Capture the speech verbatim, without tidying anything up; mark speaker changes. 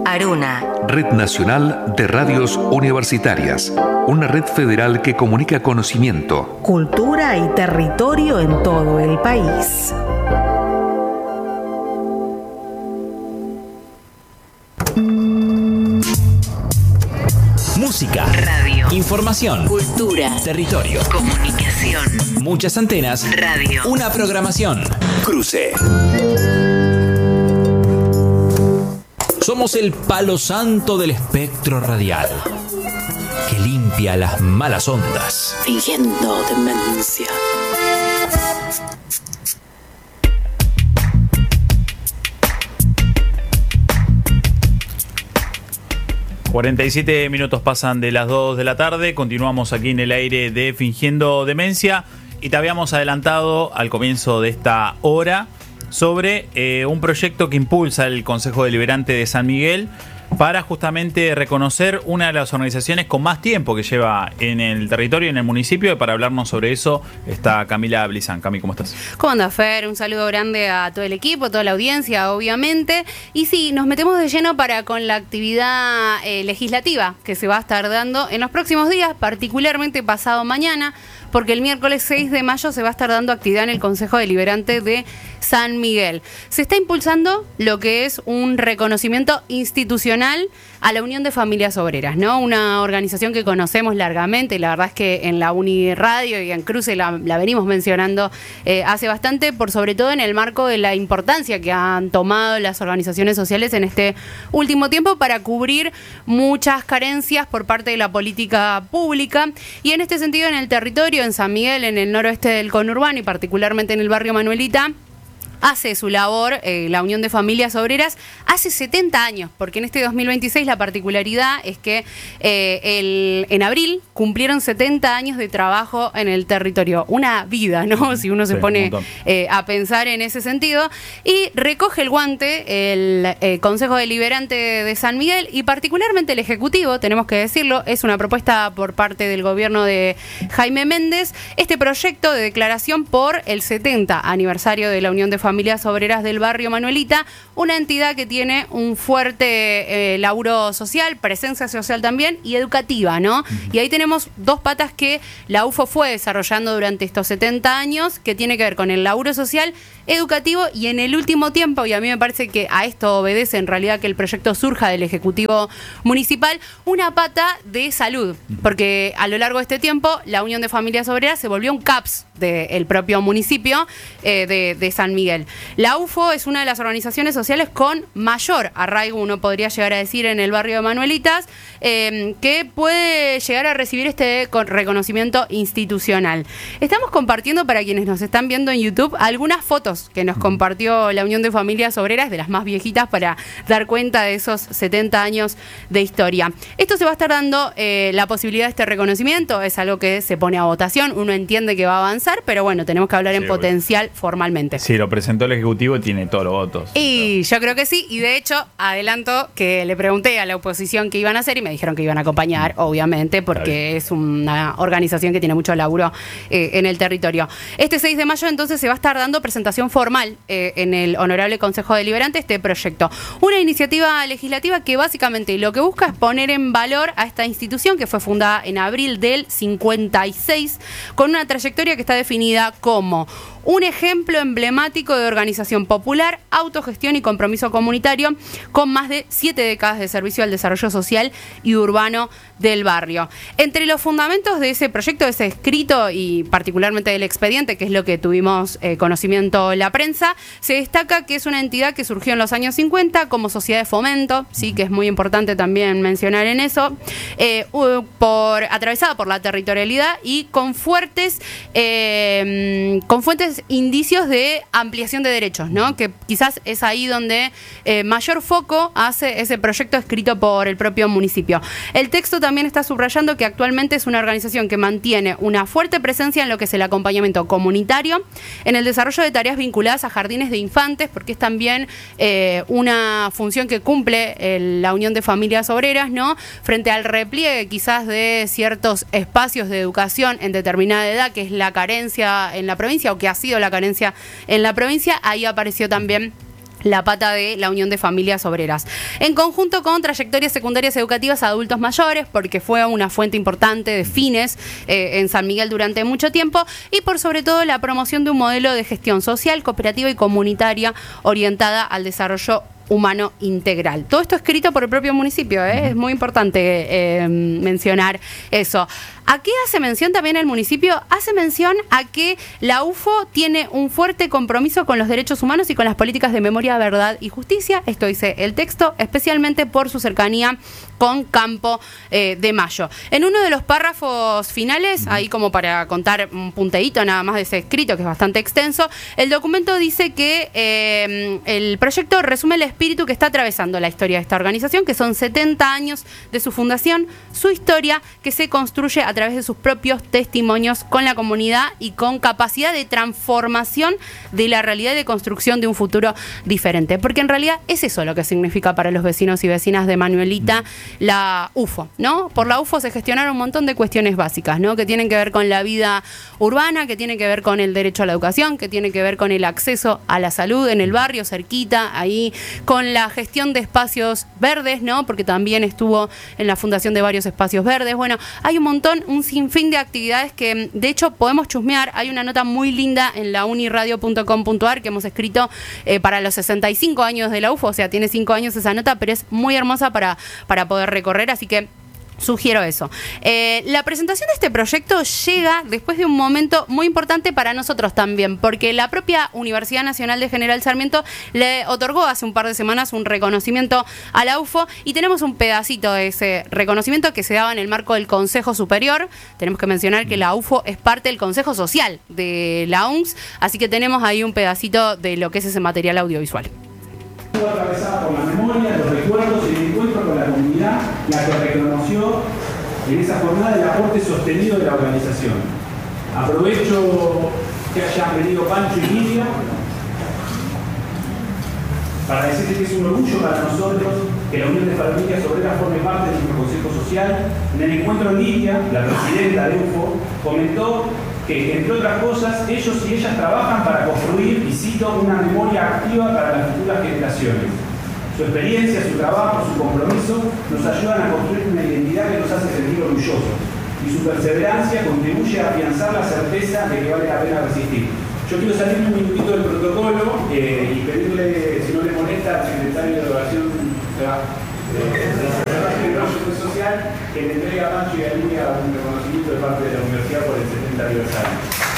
Speaker 1: Aruna.
Speaker 2: Red Nacional de Radios Universitarias. Una red federal que comunica conocimiento,
Speaker 1: cultura y territorio en todo el país.
Speaker 3: Música,
Speaker 4: radio,
Speaker 3: información,
Speaker 4: cultura,
Speaker 3: territorio,
Speaker 4: comunicación,
Speaker 3: muchas antenas,
Speaker 4: radio,
Speaker 3: una programación. Cruce. Somos el palo santo del espectro radial, que limpia las malas ondas.
Speaker 4: Fingiendo demencia.
Speaker 5: cuarenta y siete minutos pasan de las dos de la tarde. Continuamos aquí en el aire de Fingiendo Demencia. Y te habíamos adelantado al comienzo de esta hora sobre eh, un proyecto que impulsa el Consejo Deliberante de San Miguel para justamente reconocer una de las organizaciones con más tiempo que lleva en el territorio, en el municipio. Y para hablarnos sobre eso está Camila Blizán. Cami, ¿cómo estás?
Speaker 6: ¿Cómo andas, Fer? Un saludo grande a todo el equipo, a toda la audiencia, obviamente. Y sí, nos metemos de lleno para con la actividad eh, legislativa que se va a estar dando en los próximos días, particularmente pasado mañana, porque el miércoles seis de mayo se va a estar dando actividad en el Consejo Deliberante de San Miguel. Se está impulsando lo que es un reconocimiento institucional a la Unión de Familias Obreras, ¿no? Una organización que conocemos largamente, la verdad es que en la Uniradio y en Cruce la, la venimos mencionando eh, hace bastante, por sobre todo en el marco de la importancia que han tomado las organizaciones sociales en este último tiempo para cubrir muchas carencias por parte de la política pública. Y en este sentido, en el territorio, en San Miguel, en el noroeste del conurbano y particularmente en el barrio Manuelita, hace su labor eh, la Unión de Familias Obreras hace setenta años, porque en este dos mil veintiséis la particularidad es que eh, el, en abril cumplieron setenta años de trabajo en el territorio. Una vida, ¿no? Si uno se sí, pone eh, a pensar en ese sentido. Y recoge el guante el eh, Consejo Deliberante de San Miguel y particularmente el Ejecutivo, tenemos que decirlo, es una propuesta por parte del gobierno de Jaime Méndez, este proyecto de declaración por el setenta aniversario de la Unión de Familias Familias Obreras del barrio Manuelita, una entidad que tiene un fuerte eh, laburo social, presencia social también y educativa, ¿no? Uh-huh. Y ahí tenemos dos patas que la U F O fue desarrollando durante estos setenta años, que tiene que ver con el laburo social, educativo y en el último tiempo, y a mí me parece que a esto obedece en realidad que el proyecto surja del Ejecutivo Municipal, una pata de salud, porque a lo largo de este tiempo la Unión de Familias Obreras se volvió un CAPS del propio municipio eh, de, de San Miguel. La U F O es una de las organizaciones sociales con mayor arraigo, uno podría llegar a decir, en el barrio de Manuelitas, eh, que puede llegar a recibir este reconocimiento institucional. Estamos compartiendo, para quienes nos están viendo en YouTube, algunas fotos que nos compartió la Unión de Familias Obreras, de las más viejitas, para dar cuenta de esos setenta años de historia. Esto se va a estar dando eh, la posibilidad de este reconocimiento, es algo que se pone a votación, uno entiende que va a avanzar, pero bueno, tenemos que hablar sí, en potencial bueno. formalmente.
Speaker 5: Sí, lo presentó el Ejecutivo y tiene todos los votos.
Speaker 6: Y yo creo que sí, y de hecho, adelanto que le pregunté a la oposición qué iban a hacer y me dijeron que iban a acompañar, obviamente, porque es una organización que tiene mucho laburo eh, en el territorio. Este seis de mayo entonces se va a estar dando presentación formal eh, en el Honorable Consejo Deliberante este proyecto. Una iniciativa legislativa que básicamente lo que busca es poner en valor a esta institución que fue fundada en abril del cincuenta y seis, con una trayectoria que está definida como un ejemplo emblemático de organización popular, autogestión y compromiso comunitario, con más de siete décadas de servicio al desarrollo social y urbano del barrio. Entre los fundamentos de ese proyecto, de ese escrito y particularmente del expediente, que es lo que tuvimos eh, conocimiento la prensa, se destaca que es una entidad que surgió en los años cincuenta como sociedad de fomento, sí, que es muy importante también mencionar en eso, eh, por, atravesada por la territorialidad y con fuertes, eh, con fuentes indicios de ampliación de derechos, ¿no? Que quizás es ahí donde eh, mayor foco hace ese proyecto escrito por el propio municipio. El texto también está subrayando que actualmente es una organización que mantiene una fuerte presencia en lo que es el acompañamiento comunitario, en el desarrollo de tareas vinculadas a jardines de infantes, porque es también eh, una función que cumple el, la Unión de Familias Obreras, ¿no? Frente al repliegue quizás de ciertos espacios de educación en determinada edad, que es la carencia en la provincia o que ha sido la carencia en la provincia, ahí apareció también la pata de la Unión de Familias Obreras, en conjunto con trayectorias secundarias educativas a adultos mayores, porque fue una fuente importante de fines eh, en San Miguel durante mucho tiempo, y por sobre todo la promoción de un modelo de gestión social, cooperativa y comunitaria orientada al desarrollo humano integral. Todo esto escrito por el propio municipio, ¿eh? Es muy importante eh, mencionar eso. ¿A qué hace mención también el municipio? Hace mención a que la U F O tiene un fuerte compromiso con los derechos humanos y con las políticas de memoria, verdad y justicia. Esto dice el texto, especialmente por su cercanía con Campo eh, de Mayo. En uno de los párrafos finales, ahí como para contar un punteíto nada más de ese escrito, que es bastante extenso, el documento dice que eh, el proyecto resume el espíritu que está atravesando la historia de esta organización, que son setenta años de su fundación, su historia que se construye a través de sus propios testimonios con la comunidad y con capacidad de transformación de la realidad y de construcción de un futuro diferente. Porque en realidad es eso lo que significa para los vecinos y vecinas de Manuelita la U F O, ¿no? Por la U F O se gestionaron un montón de cuestiones básicas, ¿no? Que tienen que ver con la vida urbana, que tienen que ver con el derecho a la educación, que tienen que ver con el acceso a la salud en el barrio, cerquita, ahí, con la gestión de espacios verdes, ¿no? Porque también estuvo en la fundación de varios espacios verdes. Bueno, hay un montón, un sinfín de actividades que de hecho podemos chusmear. Hay una nota muy linda en la uniradio punto com punto a r que hemos escrito eh, para los sesenta y cinco años de la U F O, o sea, tiene cinco años esa nota, pero es muy hermosa para, para poder recorrer, así que sugiero eso. Eh, la presentación de este proyecto llega después de un momento muy importante para nosotros también, porque la propia Universidad Nacional de General Sarmiento le otorgó hace un par de semanas un reconocimiento a la U F O y tenemos un pedacito de ese reconocimiento que se daba en el marco del Consejo Superior. Tenemos que mencionar que la U F O es parte del Consejo Social de la U N S, así que tenemos ahí un pedacito de lo que es ese material audiovisual.
Speaker 7: Atravesada por la memoria, los recuerdos y el encuentro con la comunidad, la que reconoció en esa jornada el aporte sostenido de la organización. Aprovecho que hayan venido Pancho y Lidia para decirles que es un orgullo para nosotros que la Unión de Familias Obreras forme parte de nuestro Consejo Social. En el encuentro, Lidia, la presidenta de U F O, comentó que, entre otras cosas, ellos y ellas trabajan para construir, y cito, una memoria activa para las futuras generaciones. Su experiencia, su trabajo, su compromiso nos ayudan a construir una identidad que nos hace sentir orgullosos, y su perseverancia contribuye a afianzar la certeza de que vale la pena resistir. Yo quiero salirme un minutito del protocolo eh, y pedirle, si no le molesta, al secretario de Educación de la Proyecto Social que le entregue a Pancho y a Lidia un reconocimiento de parte de la universidad por el setenta aniversario.